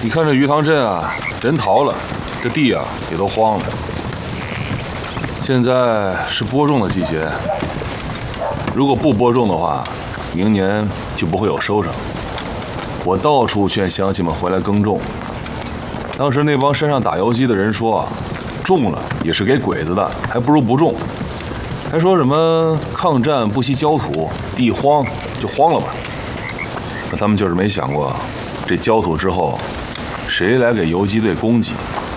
你看这鱼塘镇啊，人逃了，这地啊也都荒了。现在是播种的季节，如果不播种的话，明年就不会有收成。我到处劝乡亲们回来耕种。当时那帮山上打游击的人说啊，种了也是给鬼子的，还不如不种。还说什么抗战不惜焦土，地荒就荒了吧。那他们就是没想过，这焦土之后，谁来给游击队供给？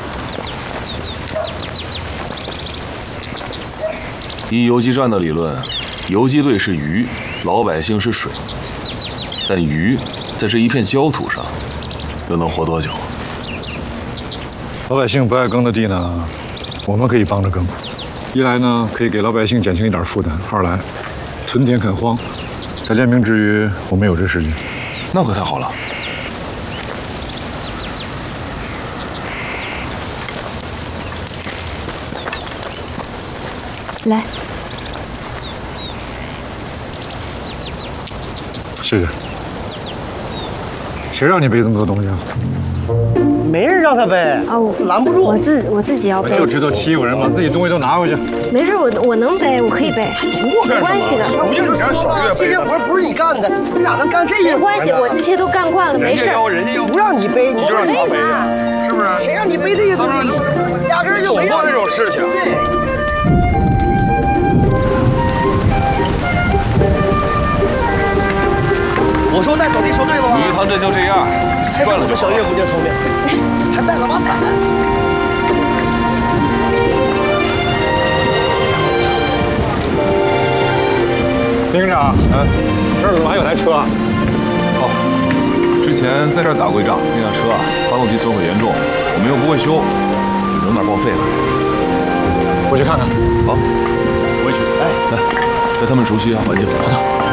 依游击战的理论，游击队是鱼，老百姓是水。但鱼在这一片焦土上，又能活多久？ 老百姓不爱耕的地呢，我们可以帮着耕。一来呢，可以给老百姓减轻一点负担；二来，屯田垦荒，在练兵之余，我们有这时间。 那可太好了。 来， 谢谢。谁让你背这么多东西啊？ 没人让他背啊，我拦不住。 我自己要背。 就知道欺负人嘛，自己东西都拿回去。 没事，我能背，我可以背，没关系的。 我跟你说了，这些活不是你干的，你咋能干这些活呢？ 没关系，我这些都干惯了，没事。 人家要不让你背，你就让他背呀， 是不是？ 谁让你背这些东西？压根儿就没做这种事情。 我说带走地说对了吧？ 鱼塘镇就这样，习惯了就好。 小叶姑娘聪明，还带了把伞。 丁长，这儿怎么还有台车啊？ 哦，之前在这儿打过一仗，那辆车啊，发动机损毁严重，我们又不会修，就扔那儿报废了。 我去看看。 好， 回去。哎， 来，带他们熟悉一下环境。好的。